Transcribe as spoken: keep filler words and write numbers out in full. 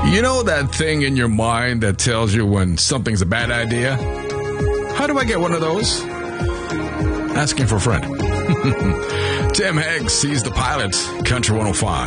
You know that thing in your mind that tells you when something's a bad idea? How do I get one of those? Asking for a friend. Tim Heggs, he's the pilot, Country one oh five.